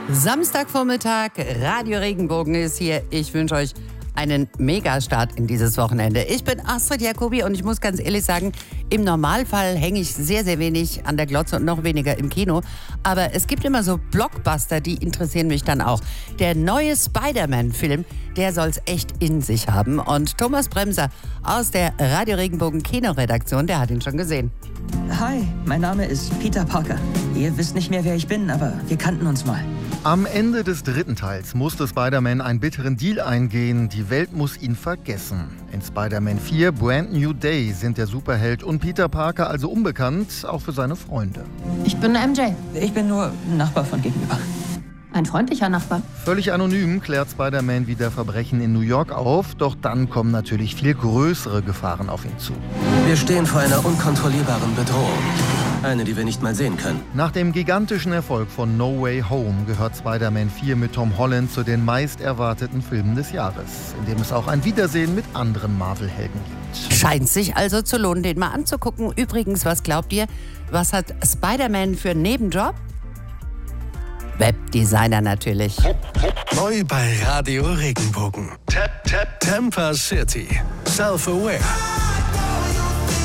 Samstagvormittag, Radio Regenbogen ist hier. Ich wünsche euch einen Megastart in dieses Wochenende. Ich bin Astrid Jacobi und ich muss ganz ehrlich sagen, im Normalfall hänge ich sehr, sehr wenig an der Glotze und noch weniger im Kino. Aber es gibt immer so Blockbuster, die interessieren mich dann auch. Der neue Spider-Man-Film, der soll es echt in sich haben. Und Thomas Bremser aus der Radio Regenbogen Kinoredaktion, der hat ihn schon gesehen. Hi, mein Name ist Peter Parker. Ihr wisst nicht mehr, wer ich bin, aber wir kannten uns mal. Am Ende des dritten Teils musste Spider-Man einen bitteren Deal eingehen. Die Welt muss ihn vergessen. In Spider-Man 4 Brand New Day sind der Superheld und Peter Parker also unbekannt, auch für seine Freunde. Ich bin MJ. Ich bin nur Nachbar von gegenüber. Ein freundlicher Nachbar. Völlig anonym klärt Spider-Man wieder Verbrechen in New York auf, doch dann kommen natürlich viel größere Gefahren auf ihn zu. Wir stehen vor einer unkontrollierbaren Bedrohung. Eine, die wir nicht mal sehen können. Nach dem gigantischen Erfolg von No Way Home gehört Spider-Man 4 mit Tom Holland zu den meist erwarteten Filmen des Jahres, in dem es auch ein Wiedersehen mit anderen Marvel-Helden gibt. Scheint sich also zu lohnen, den mal anzugucken. Übrigens, was glaubt ihr, was hat Spider-Man für einen Nebenjob? Webdesigner natürlich. Neu bei Radio Regenbogen. Tampa City. Self-Aware.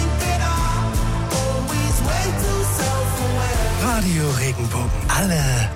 Radio Regenbogen. Alle